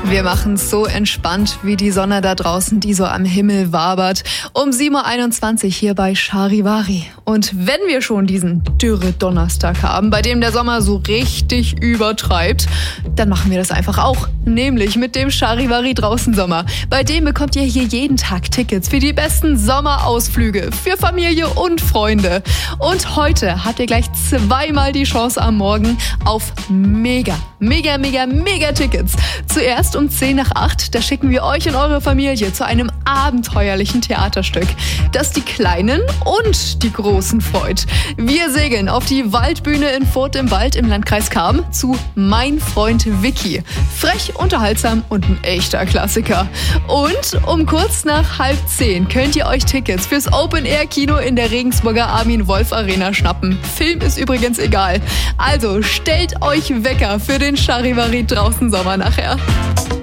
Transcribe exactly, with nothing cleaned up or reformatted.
Wir machen es so entspannt wie die Sonne da draußen, die so am Himmel wabert. Um sieben Uhr einundzwanzig hier bei Charivari. Und wenn wir schon diesen Dürre-Donnerstag haben, bei dem der Sommer so richtig übertreibt, dann machen wir das einfach auch. Nämlich mit dem Charivari draußen Sommer. Bei dem bekommt ihr hier jeden Tag Tickets für die besten Sommerausflüge, für Familie und Freunde. Und heute habt ihr gleich zweimal die Chance am Morgen auf mega, mega, mega, mega Tickets. Zuerst um zehn nach acht, da schicken wir euch und eure Familie zu einem abenteuerlichen Theaterstück, das die Kleinen und die Großen freut. Wir segeln auf die Waldbühne in Furth im Wald im Landkreis Cham zu Mein Freund Vicky. Frech, unterhaltsam und ein echter Klassiker. Und um kurz nach halb zehn könnt ihr euch Tickets fürs Open-Air-Kino in der Regensburger Armin-Wolf-Arena schnappen. Film ist übrigens egal. Also stellt euch Wecker für den Charivari draußen Sommer nachher.